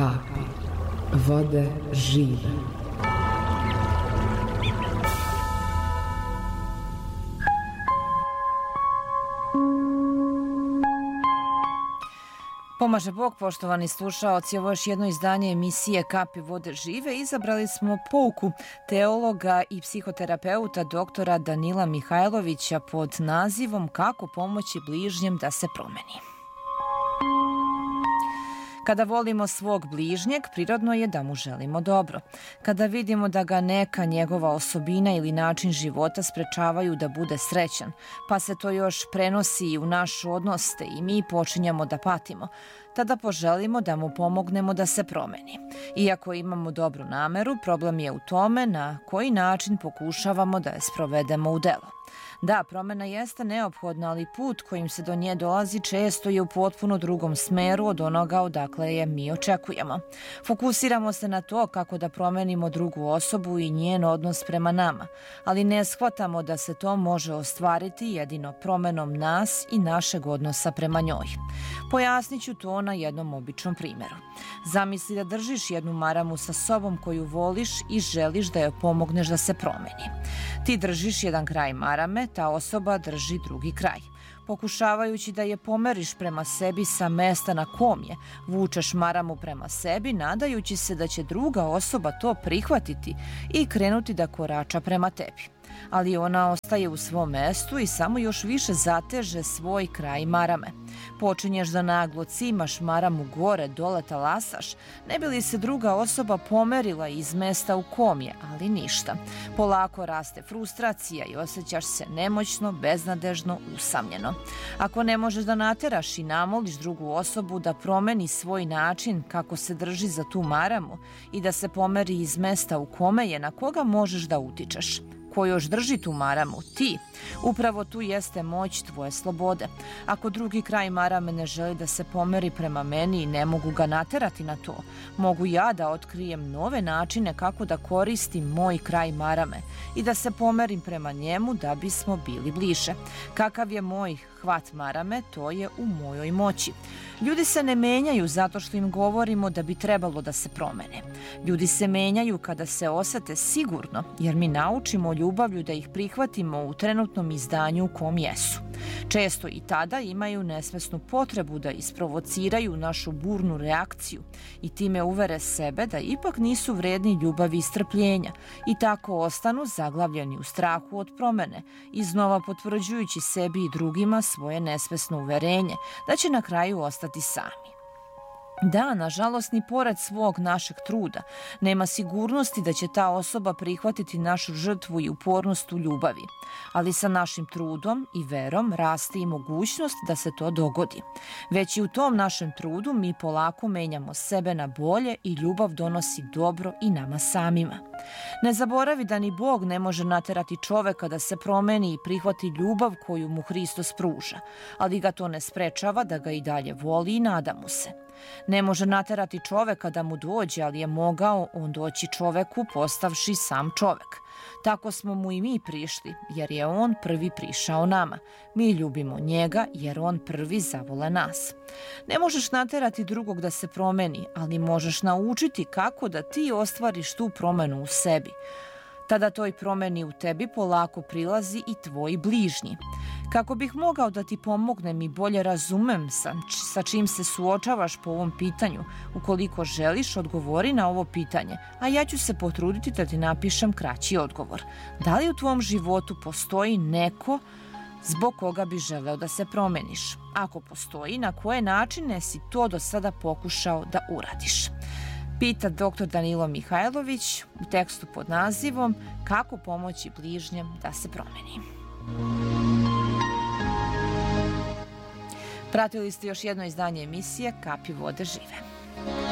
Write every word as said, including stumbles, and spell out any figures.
kapi vode žive. Pomaže Bog, poštovani slušaoci, ovo je još jedno izdanje emisije Kapi vode žive. Izabrali smo pouku teologa i psihoterapeuta doktora Danila Mihajlovića pod nazivom Kako pomoći bližnjem da se promeni. Kada volimo svog bližnjeg, prirodno je da mu želimo dobro. Kada vidimo da ga neka njegova osobina ili način života sprečavaju da bude srećan, pa se to još prenosi i u naš odnos te i mi počinjamo da patimo, tada poželimo da mu pomognemo da se promeni. Iako imamo dobru nameru, problem je u tome na koji način pokušavamo da je sprovedemo u delo. Da, promena jeste neophodna, ali put kojim se do nje dolazi često je u potpuno drugom smeru od onoga odakle je mi očekujemo. Fokusiramo se na to kako da promenimo drugu osobu i njen odnos prema nama, ali ne shvatamo da se to može ostvariti jedino promenom nas i našeg odnosa prema njoj. Pojasnit ću to na jednom običnom primjeru. Zamisli da držiš jednu maramu sa sobom koju voliš i želiš da joj pomogneš da se promeni. Ti držiš jedan kraj marame, ta osoba drži drugi kraj. Pokušavajući da je pomeriš prema sebi sa mesta na kom je, vučeš maramu prema sebi, nadajući se da će druga osoba to prihvatiti i krenuti da korača prema tebi. Ali ona ostaje u svom mestu i samo još više zateže svoj kraj marame. Počinješ da naglo cimaš maramu gore, dole talasaš, ne bi li se druga osoba pomerila iz mesta u kom je, ali ništa. Polako raste frustracija i osjećaš se nemoćno, beznadežno, usamljeno. Ako ne možeš da nateraš i namoliš drugu osobu da promeni svoj način kako se drži za tu maramu i da se pomeri iz mesta u kome je, na koga možeš da utičeš? Ko još drži tu maramu? Ti. Upravo tu jeste moć tvoje slobode. Ako drugi kraj marame ne želi da se pomeri prema meni i ne mogu ga naterati na to, mogu ja da otkrijem nove načine kako da koristim moj kraj marame i da se pomerim prema njemu da bismo bili bliže. Kakav je moj hvat marame, to je u mojoj moći. Ljudi se ne menjaju zato što im govorimo da bi trebalo da se promene. Ljudi se menjaju kada se osete sigurno, jer mi naučimo ljubavlju da ih prihvatimo u trenutnom izdanju u kom jesu. Često i tada imaju nesvesnu potrebu da isprovociraju našu burnu reakciju i time uvere sebe da ipak nisu vredni ljubavi i strpljenja i tako ostanu zaglavljeni u strahu od promene, iznova potvrđujući sebi i drugima svoje nesvesno uverenje da će na kraju ostati sami. Da, nažalost, ni pored svog našeg truda nema sigurnosti da će ta osoba prihvatiti našu žrtvu i upornost u ljubavi. Ali sa našim trudom i verom raste i mogućnost da se to dogodi. Već i u tom našem trudu mi polako menjamo sebe na bolje i ljubav donosi dobro i nama samima. Ne zaboravi da ni Bog ne može naterati čoveka da se promeni i prihvati ljubav koju mu Hristos pruža, ali ga to ne sprečava da ga i dalje voli i nada mu se. Ne može naterati čoveka da mu dođe, ali je mogao on doći čoveku postavši sam čovek. Tako smo mu i mi prišli, jer je on prvi prišao nama. Mi ljubimo njega, jer on prvi zavole nas. Ne možeš naterati drugog da se promeni, ali možeš naučiti kako da ti ostvariš tu promenu u sebi. Tada toj promeni u tebi polako prilazi i tvoj bližnji. Kako bih mogao da ti pomognem i bolje razumem sa, sa čim se suočavaš po ovom pitanju, ukoliko želiš, odgovori na ovo pitanje, a ja ću se potruditi da ti napišem kraći odgovor. Da li u tvom životu postoji neko zbog koga bi želeo da se promeniš? Ako postoji, na koje načine si to do sada pokušao da uradiš? Pita doktor Danilo Mihajlović u tekstu pod nazivom Kako pomoći bližnjem da se promeni. Pratili ste još jedno izdanje emisije Kapi vode žive.